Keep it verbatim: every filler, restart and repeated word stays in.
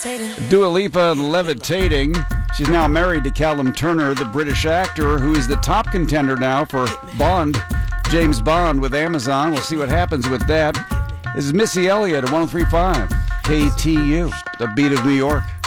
Dua Lipa levitating. She's now married to Callum Turner, the British actor, who is the top contender now for Bond, James Bond with Amazon. We'll see what happens with that. This is Missy Elliott at one oh three point five K T U, the beat of New York.